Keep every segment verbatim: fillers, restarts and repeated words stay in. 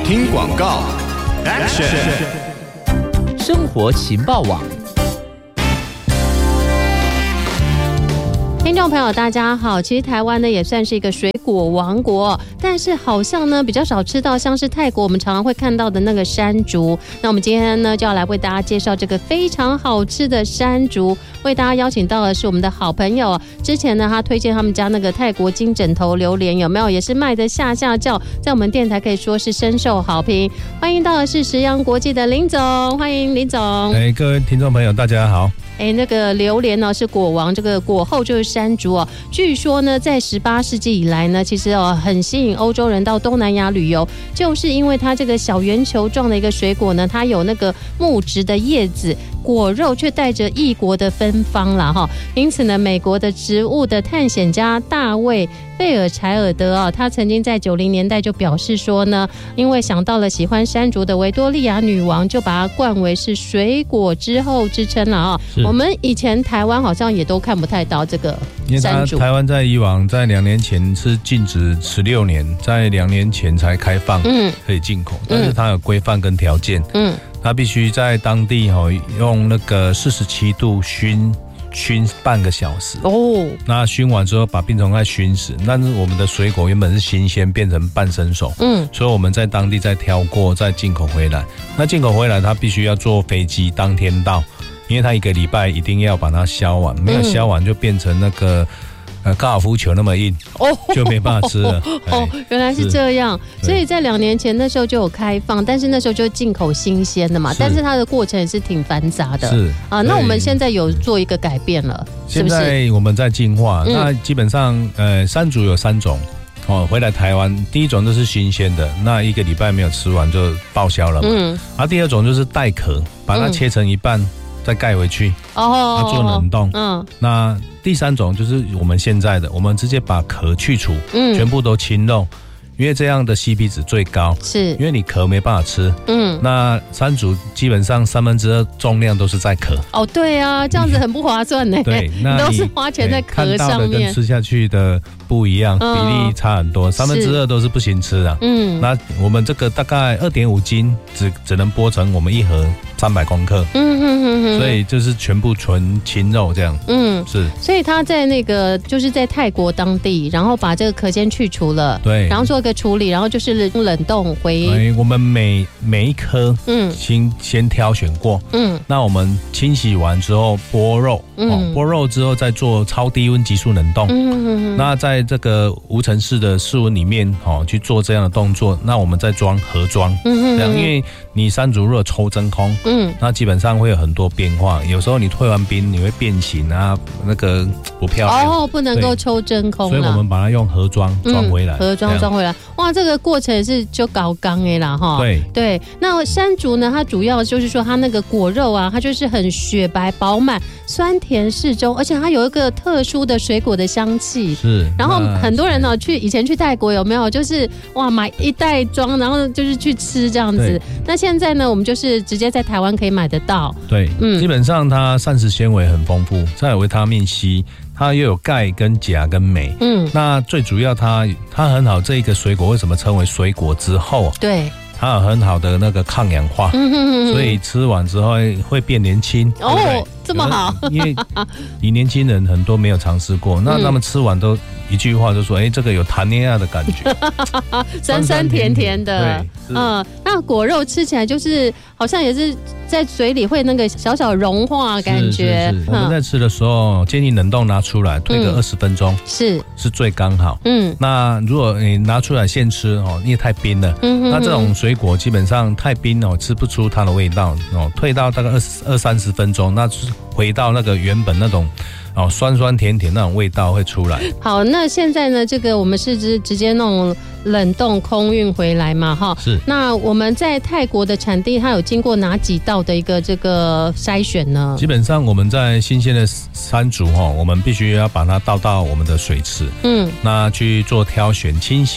听广告 ，Action！ 生活情报网。 听众朋友大家好，其实台湾呢也算是一个水果王国，但是好像呢比较少吃到像是泰国我们常常会看到的那个山竹。那我们今天呢就要来为大家介绍这个非常好吃的山竹，为大家邀请到的是我们的好朋友，之前呢他推荐他们家那个泰国金枕头榴莲，有没有也是卖得下下叫，在我们电台可以说是深受好评。欢迎到的是食阳国际的林总，欢迎林总。 哎，各位听众朋友大家好。 哎，那个榴莲呢是果王，这个果后就是山竹哦。据说呢，在十八世纪以来呢，其实哦很吸引欧洲人到东南亚旅游，就是因为它这个小圆球状的一个水果呢，它有那个木质的叶子，果肉却带着异国的芬芳啦哈。因此呢，美国的植物的探险家大卫贝尔柴尔德啊，他曾经在九零年代就表示说呢，因为想到了喜欢山竹的维多利亚女王，就把它冠为是水果之后之称了啊。我们以前台湾好像也都看不太到这个山竹， 因为台湾在以往在两年前是禁止十六年，在两年前才开放，嗯，可以进口，但是它有规范跟条件，嗯，它必须在当地哈用那个四十七度熏。熏半个小时哦，那熏完之后把病虫害熏死。但是我们的水果原本是新鲜，变成半生熟，嗯，所以我们在当地再挑过，再进口回来。那进口回来，它必须要坐飞机当天到，因为它一个礼拜一定要把它削完，没有削完就变成那个。呃，高尔夫球那么硬，哦，就没办法吃了。 哦，原来是这样，所以在两年前那时候就有开放，但是那时候就进口新鲜的嘛，是但是它的过程也是挺繁杂的。是啊，那我们现在有做一个改变了，是不是？ 现在我们在进化，嗯、那基本上呃，山竹有三种。哦，回来台湾，第一种都是新鲜的，那一个礼拜没有吃完就报销了嘛。嗯，而、啊、第二种就是带壳，把它切成一半。嗯再盖回去，哦，要做冷冻。嗯，那第三种就是我们现在的，我们直接把壳去除，嗯，全部都清肉，因为这样的 C P 值最高，是因为你壳没办法吃。嗯，那山竹基本上三分之二重量都是在壳。哦， 对啊，这样子很不划算呢。对，那都是花钱在壳上面，看到的跟吃下去的不一样，比例差很多，三分之二都是不行吃的。嗯，那我们这个大概二点五斤，只只能剥成我们一盒。三百公克，嗯哼哼哼，所以就是全部纯青肉这样，嗯，是， 所以他在那个就是在泰国当地，然后把这个壳先去除了， 对， 然后做一个处理，然后就是冷冻回， 哎，我们每每一颗，嗯，先先挑选过，嗯，那我们清洗完之后剥肉，嗯，哦、剥肉之后再做超低温急速冷冻，嗯哼哼，那在这个无尘室的室温里面，哦，去做这样的动作，那我们再装盒装，嗯哼哼，这样，因为你山竹如果抽真空。嗯，那基本上会有很多变化，有时候你退完冰你会变形啊，那个不漂亮哦，不能够抽真空， 所以我们把它用盒装装回来， 嗯、盒装装回来，哇，这个过程也是就搞刚的啦哈。 对对，那山竹呢，它主要就是说它那个果肉啊，它就是很雪白饱满，酸甜适中，而且它有一个特殊的水果的香气。是，然后很多人呢、哦、去以前去泰国有没有就是哇买一袋装，然后就是去吃这样子。那现在呢，我们就是直接在台湾可以买得到。 对，嗯，基本上它膳食纤维很丰富，再有维他命 C， 它又有钙跟钾跟镁。嗯，那最主要它它很好，这一个水果为什么称为水果之后？对。它有很好的那个抗氧化，嗯、哼哼哼所以吃完之后会变年轻。哦，对对这么好， 因为你年轻人很多没有尝试过，那他们吃完都一句话就说：“哎、欸，这个有谈恋爱的感觉， 酸酸甜甜的。”嗯，那果肉吃起来就是好像也是在嘴里会那个小小融化感觉。 是是是，我们在吃的时候建议冷冻拿出来，推个二十分钟，是是最刚好。嗯，那如果你拿出来现吃哦，因为太冰了，嗯哼哼那这种水果基本上太冰哦，吃不出它的味道哦。退到大概二十二三十分钟，那就是回到那个原本那种哦酸酸甜甜那种味道会出来。 好，那现在呢，这个我们是直直接那种冷冻空运回来嘛，哈。是。那我们在泰国的产地，它有经过哪几道的一个这个筛选呢？ 基本上我们在新鲜的山竹哈，我们必须要把它倒到我们的水池，嗯，那去做挑选清洗。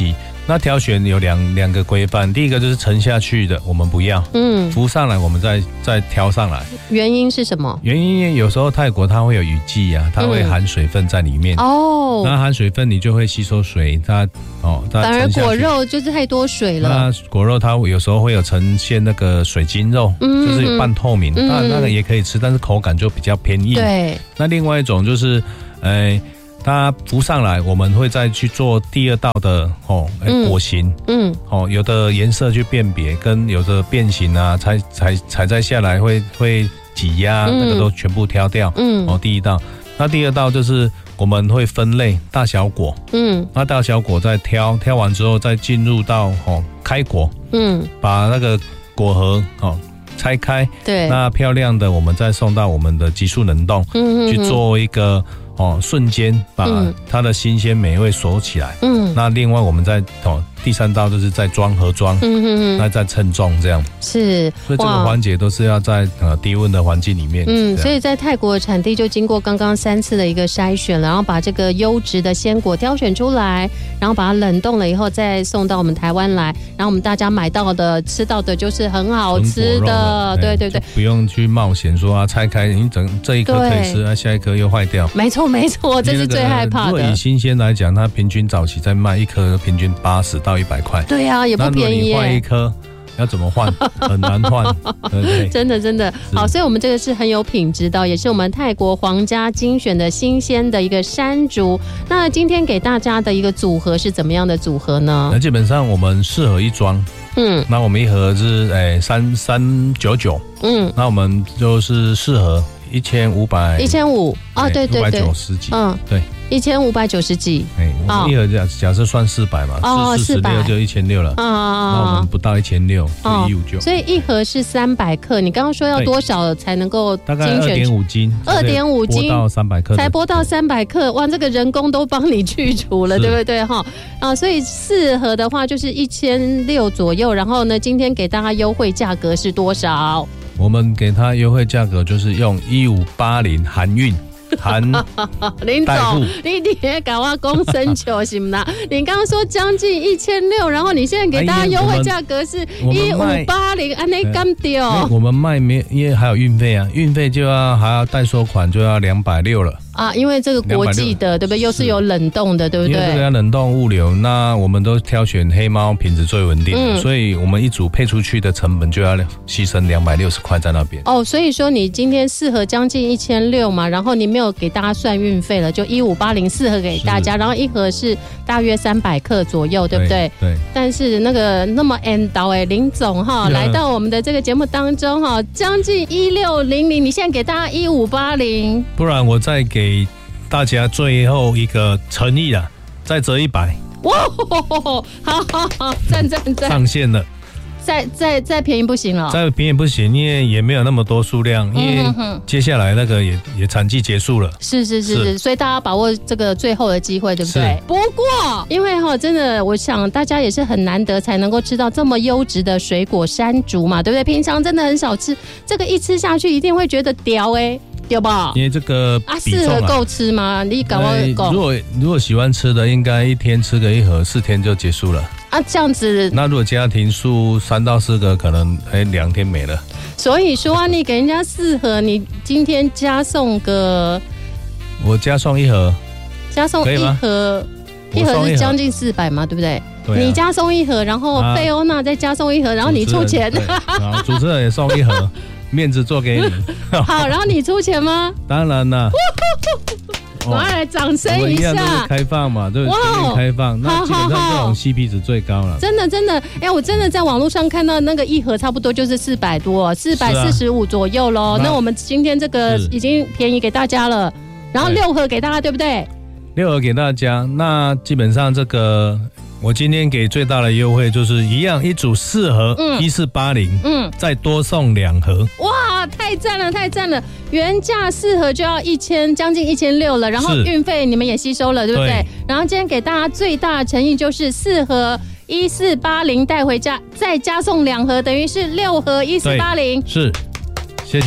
那挑选有两两个规范，第一个就是沉下去的，我们不要，嗯，浮上来我们再再挑上来。 原因是什么？ 原因有时候泰国它会有雨季啊，它会含水分在里面。嗯、哦，那含水分你就会吸收水，它哦，它反而果肉就是太多水了。 那果肉它有时候会有呈现那个水晶肉，嗯、就是有半透明，那、嗯、那个也可以吃，但是口感就比较偏硬。 对。那另外一种就是，呃。它浮上来，我们会再去做第二道的哦，嗯、果形，嗯，哦，有的颜色去辨别，跟有的变形啊，踩踩踩在下来会会挤压，嗯、那个都全部挑掉，嗯，哦，第一道，那第二道就是我们会分类大小果，嗯，那大小果再挑，挑完之后再进入到哦开果，嗯，把那个果核哦拆开，对，那漂亮的我们再送到我们的急速冷冻，嗯，去做一个。哦，瞬间把它的新鲜美味锁起来。嗯，那另外我们再哦，第三道就是再装盒装，嗯嗯嗯，那再称重这样。 是， 所以这个环节都是要在呃低温的环境里面。 嗯，所以在泰国的产地就经过刚刚三次的一个筛选了，然后把这个优质的鲜果挑选出来，然后把它冷冻了以后再送到我们台湾来，然后我们大家买到的吃到的就是很好吃的，对对对， 不用去冒险说啊拆开你整这一颗可以吃，啊下一颗又坏掉。 没错没错，这是最害怕的。 如果以新鲜来讲，它平均早期在卖一颗平均八十到一百块。 对啊，也不便宜耶。 那如果你换一颗，要怎么换？很难换，对不对？ 真的真的好，所以我们这个是很有品质的，也是我们泰国皇家精选的新鲜的一个山竹。那今天给大家的一个组合是怎么样的组合呢？ 那基本上我们四盒一装。嗯，那我们一盒是诶三三九九，嗯，那我们就是四盒一千五百， 一千五啊，对对对， 五百九十几，嗯，对， 一千五百九十几， 哎，我们一盒假假设算四百嘛，哦，四十六就一千六了，啊啊，那我们不到一千六，就一五九， 所以一盒是三百克，你刚刚说要多少才能够大概二点五斤， 二点五斤到三百克， 才播到三百克，哇，这个人工都帮你去除了，对不对哈？啊，所以四盒的话就是一千六左右，然后呢，今天给大家优惠价格是多少？ 我们给他优惠价格就是用一五八零含运。含林总，你你也搞我公生球行吗？你刚刚说将近一千六，然后你现在给大家优惠价格是一五八零，安内干掉。 我们卖没，因为还有运费啊，运费就要还要代收款，就要两百六了。 啊，因为这个国际的，对不对？又是有冷冻的，对不对？ 因为这个要冷冻物流，那我们都挑选黑猫品质最稳定的，嗯、所以我们一组配出去的成本就要牺牲两百六十块在那边。 哦，所以说你今天四盒将近一千六嘛，然后你没有给大家算运费了，就一五八零四盒给大家，然后一盒是大约三百克左右，对不对？ 对。对但是那个那么 end 到哎，林总哈来到我们的这个节目当中哈，将近一六零零，你现在给大家一五八零， 不然我再给。大家最后一个诚意了，再折一百。 哇，好好好，赞赞赞！ 上线了， 再再再便宜不行了， 再便宜不行，因为也没有那么多数量，因为接下来那个也也产季结束了。 是是是是，所以大家把握这个最后的机会，对不对？不过，因为哈，真的，我想大家也是很难得才能够吃到这么优质的水果山竹嘛，对不对？平常真的很少吃，这个一吃下去一定会觉得屌哎、欸。对吧？ 因为这个啊，适合够吃吗？你搞我够。 如果如果喜欢吃的，应该一天吃个一盒，四天就结束了。 啊，这样子。 那如果家庭数三到四个，可能哎两天没了。 所以说啊，你给人家四盒，你今天加送个， 我加送一盒， 加送一盒，一盒是将近四百嘛，对不对？对、啊。你加送一盒，然后费欧娜再加送一盒，然后你出钱。 好，主持人也送一盒。面子做给你， 好，然后你出钱吗？ 当然了， 我要来掌声一下。 我们一样都是开放嘛，对不对？开放，那基本上这种 C P 值最高了。 真的真的，哎、欸，我真的在网络上看到那个一盒差不多就是四百多，四百四十五左右喽、啊。那我们今天这个已经便宜给大家了，然后六盒给大家，对不对？ 六盒给大家，那基本上这个。我今天给最大的优惠就是一样，一组四盒，一四八零，嗯，再多送两盒。 哇，太赞了，太赞了！原价四盒就要一千，将近一千六了，然后运费你们也吸收了，对不对？对然后今天给大家最大的诚意就是四盒一四八零带回家，再加送两盒，等于是六盒一四八零。 是，谢谢。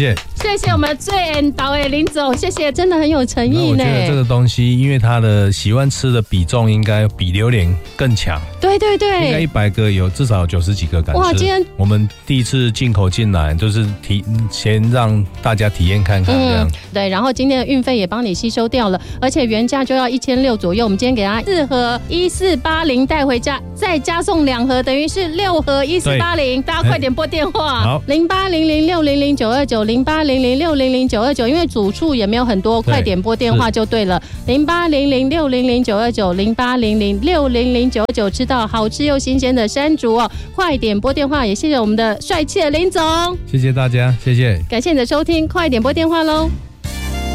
谢谢我们最恩导的林总，谢谢，真的很有诚意呢。 我觉得这个东西，因为它的喜欢吃的比重应该比榴莲更强。 对对对， 应该一百个有至少九十几个敢吃。哇，今天我们第一次进口进来，就是体先让大家体验看看这样、嗯。 对，然后今天的运费也帮你吸收掉了，而且原价就要一千六左右，我们今天给他四盒一四八零带回家，再加送两盒，等于是六盒一四八零。大家快点拨电话，好，零八零零六零零九二九零八零零六零零九二九，因为组数也没有很多，快点拨电话就对了，零八零零六零零九二九零八零零六零零九二九，吃到好吃又新鲜的山竹哦，快点拨电话，也谢谢我们的帅气的林总， 谢谢大家，谢谢， 感谢你的收听，快点拨电话喽。